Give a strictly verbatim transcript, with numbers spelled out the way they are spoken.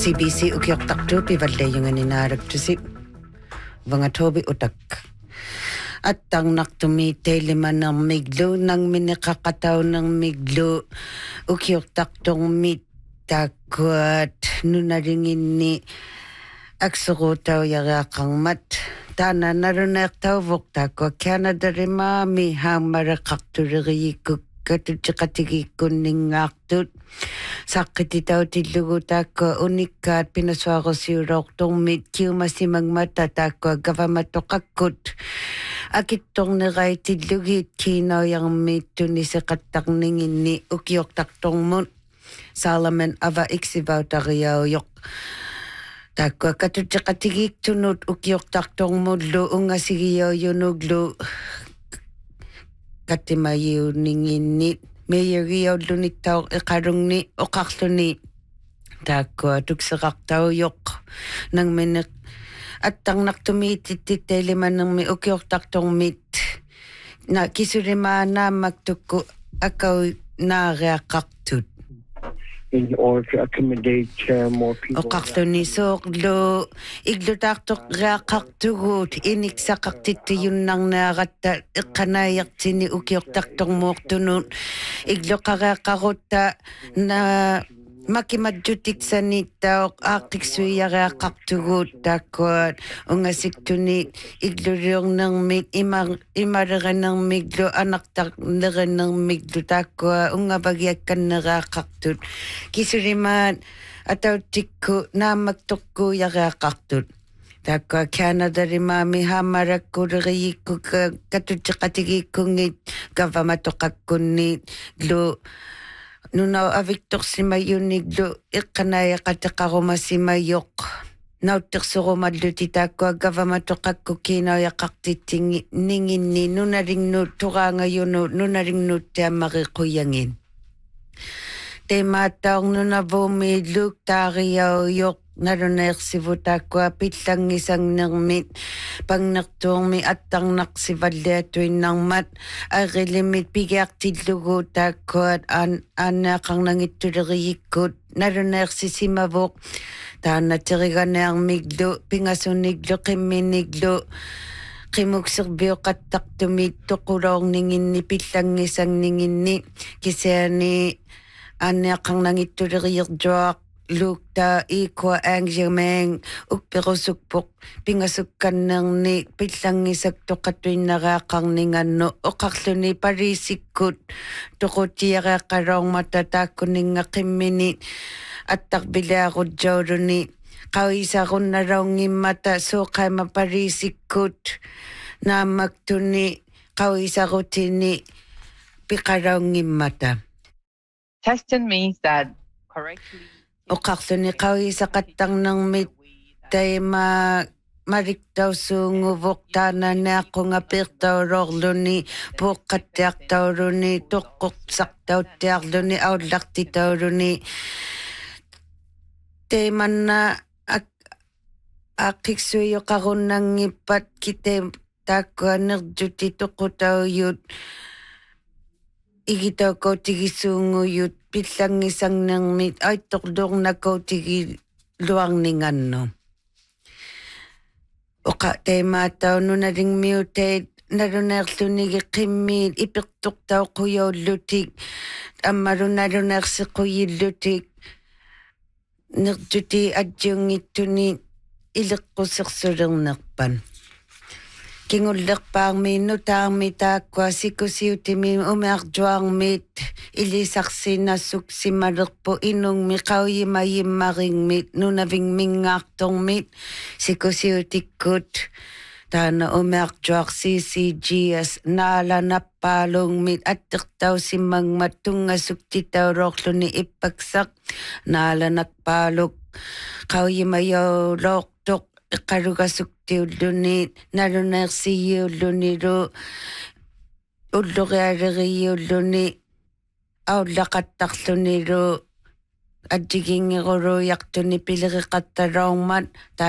C B C ukioktaktu pivallayungan inaaragtusi vangatobi utak attang naktumi telimanang miglu nang minikakataw ng miglu ukioktaktong mitakwat nunaringin ni aksukutaw yarakang mat tana narunaktaw voktakwa Canada rima mi hamarakakturigikuk katutikatigikun ningaktut sakititaw tilugutakwa unikat pinaswakosiurok tong mit kiumasimagmatatakwa gavamatokakut akitong nagay tilugit kinaw yang mitu ni sakatak ningin ni ukiok taktong mun salaman ava iksibaw tariyaw yok takwa katutikatigik tunut ukiok taktong mudlo unga sigiyaw yunuglo katimayu ningin ni mayariyaw lunitaw ikarong ni okaklo ni takwa tuksakaktaw yok nang minik at ang naktumitititiliman ng may ukiok taktong mit na kisurima na magtuko akaw na reakaktut. In order to accommodate uh, more people. O kakto ni soklo, iglo taktok reakaktugut, iniksakaktit yun nang narata, kanayak sini ukiok taktong moktunun, iglo karakakota na makimadjutik sa nita o aktik suyara kaktugut takot o nga siktunik igluryong ng mig imar imaragan ng miglo anak tak naran ng miglo takwa o nga bagyakan narakaktut kisuriman ataw tikko na magtukko yara kaktut takwa Canada rima mi hamarak kurigi ko katutsikatigi kungit gavamatok kunit glo Nunaw avictor si mayuniglo ikanaya katakaroma si mayok. Nautik surumadlo titakwa gavamatok kukinaw yakaktiting ningin ni nunaring no turanga yuno nunaring no temari kuyangin. Temataong nunavomi luk tariyaw yok naruner si vutakwa pitlang isang nangmit pang naktong mi atang naksivaletuin ng mat arilimit pigak tidlugo takwat an anakang nangitulirikot naruner si simavok tana tirigan ang miglo pingasuniglo kiminiglo kimuksirbiyo katak tumito kurong ningin ni pitlang isang ningin ni kisya ni anakang nangitulirikot Lukta ikwa ang yameng ukpirusukpok pingasukkan ng ni pitlang isak to katuin nakakang ningano o kaklo ni parisikut tukot tiyara karong matatako ning akimini at takbila ako jawro ni kawisa ko na raw mata so kay maparisikut na magtuni kawisa ko tini pikaraw mata. Testin means that correctly O kakso ni kawi sa katang ng mitay ma mariktaw sunguvok tanan na ako nga pirtaw roglo ni pukatak taw ro ni tukok saktaw tiaklo ni audlak titaw ro ni teman na ak akiksuyo karon ng ipat kite takwa nagduti tukutaw yun igitaw ko tigisungo yun pitlang isang nang mit ay tukdong na ko tigi luang ningan no. O ka tema tao no na ring mutate narunar tunigi kimit ipiktuk tao kuyaw lutik amaron narunar si kuyi lutik nagduti adyong ito ni ilik ko saksurang nakpan. Kingulak pang minutang mitakwa sikusiuti umakjuang mit ilisaksi na suksi marukpo inong mikaw yimayim maring mit nunaving mingaktong mit sikusiuti kut tana umakjuak C C G S nala napalong mit at tiktaw si magmatunga sukti taw roklo ni ipagsak nala nakpalok kaw yimayaw roktok karuga sukti ulunit narunar si uluniro ulugari ulunit aw lakatak luniro at jiging iro yakto ni piliri katarong mat